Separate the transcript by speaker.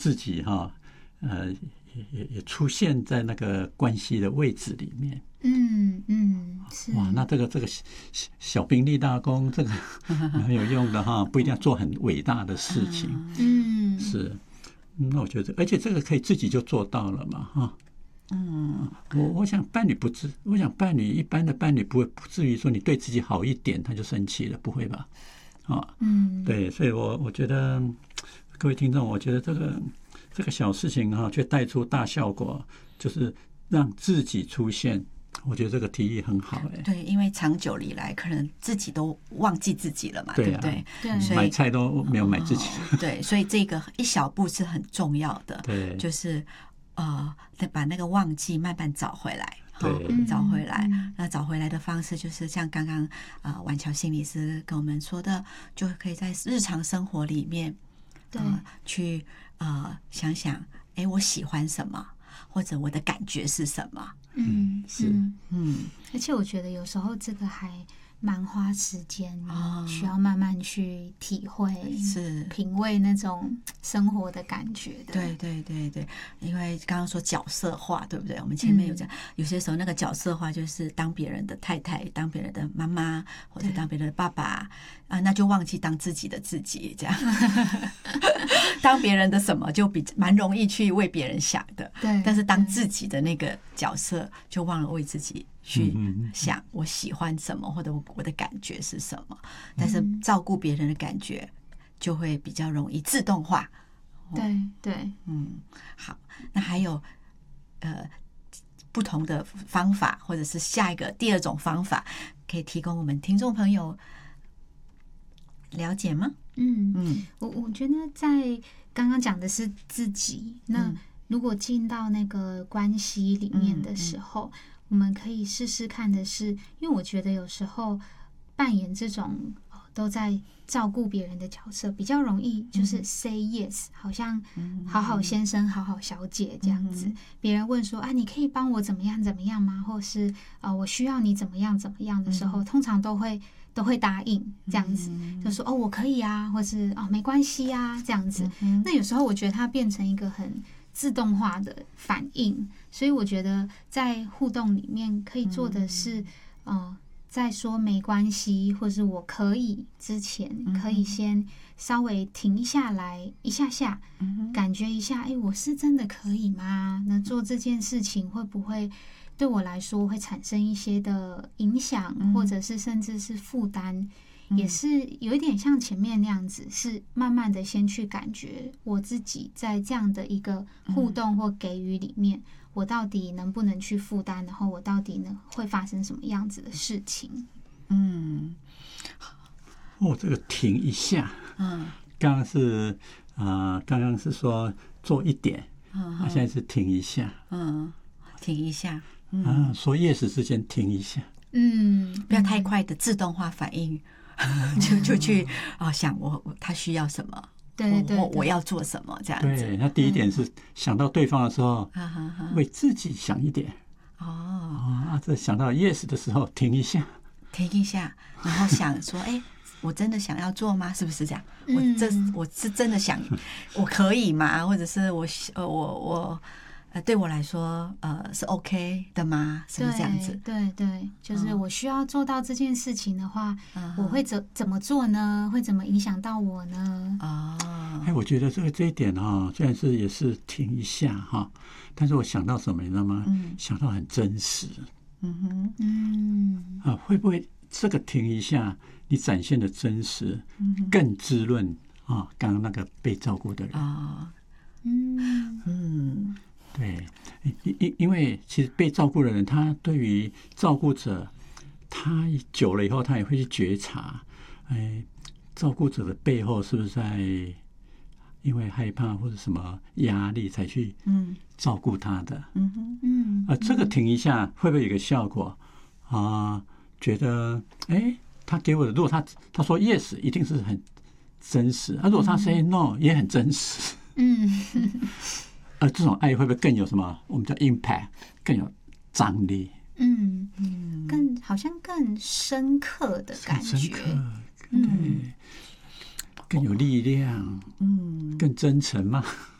Speaker 1: 自己也出现在那个关系的位置里面。
Speaker 2: 是
Speaker 1: 哇，那这个小兵立大功，这个很有用的哈，不一定要做很伟大的事情。是，那我觉得，而且这个可以自己就做到了嘛，哈。我想伴侣一般的伴侣不至于说你对自己好一点他就生气了，不会吧？对，所以我觉得各位听众，我觉得这个小事情却带出大效果，就是让自己出现。我觉得这个提议很好。
Speaker 3: 对，因为长久以来可能自己都忘记自己了嘛，对不对？
Speaker 2: 对，
Speaker 1: 买菜都没有买自己。
Speaker 3: 对，所以这个一小步是很重要的。对，就是把那个忘记慢慢找回来。对，找回来。那找回来的方式就是像刚刚婉乔心理师跟我们说的，就可以在日常生活里面，去想想，我喜欢什么，或者我的感觉是什么。
Speaker 2: 而且我觉得有时候这个还蛮花时间，需要慢慢去体会，是品味那种生活的感觉的。
Speaker 3: 对，因为刚刚说角色化，对不对？我们前面有讲，有些时候那个角色化就是当别人的太太，当别人的妈妈，或者当别人的爸爸那就忘记当自己的自己，这样当别人的什么就蛮容易去为别人想的，对。但是当自己的那个角色，就忘了为自己去想我喜欢什么，或者我的感觉是什么。但是照顾别人的感觉就会比较容易自动化。
Speaker 2: 对，
Speaker 3: 好，那还有不同的方法，或者是下一个第二种方法，可以提供我们听众朋友了解吗？
Speaker 2: 我觉得在刚刚讲的是自己，那如果进到那个关系里面的时候，我们可以试试看的是，因为我觉得有时候扮演这种都在照顾别人的角色，比较容易就是 say yes， 好像好好先生、好好小姐这样子。别人问说你可以帮我怎么样怎么样吗？或是我需要你怎么样怎么样的时候，通常都会答应这样子，就说我可以啊，或是没关系啊这样子。那有时候我觉得它变成一个很自动化的反应，所以我觉得在互动里面可以做的是在说没关系或是我可以之前，可以先稍微停下来一下下，感觉一下我是真的可以吗？那做这件事情会不会对我来说会产生一些的影响，或者是甚至是负担，也是有一点像前面那样子，是慢慢的先去感觉我自己在这样的一个互动或给予里面，我到底能不能去负担，然后我到底呢会发生什么样子的事情。
Speaker 1: 这个停一下，刚刚是说做一点，现在是停一下，
Speaker 3: 停一下，
Speaker 1: 说 yes 之前停一下，
Speaker 3: 不要太快的自动化反应，就去想他需要什么，对，我要做什么这样子。
Speaker 1: 对，那第一点是想到对方的时候，为自己想一点。这想到 yes 的时候停一下，
Speaker 3: 然后想说，我真的想要做吗？是不是这样？我是真的想，我可以吗？或者是我对我来说是 OK 的吗？是不是这样子？
Speaker 2: 对，就是我需要做到这件事情的话，我会怎么做呢？会怎么影响到我呢？
Speaker 1: 我觉得这一点虽然也是停一下但是我想到什么你知道吗？想到很真实。会不会这个停一下，你展现的真实更滋润刚刚那个被照顾的人对，因为其实被照顾的人，他对于照顾者，他久了以后，他也会去觉察，照顾者的背后是不是在因为害怕或者什么压力才去照顾他的？这个停一下会不会有一个效果觉得他给我的，如果他说 yes， 一定是很真实；如果他 say no， 也很真实。这种爱会不会更有什么我们叫 impact， 更有张力？
Speaker 2: 好像更深刻的感觉，
Speaker 1: 更有力量，更真诚嘛。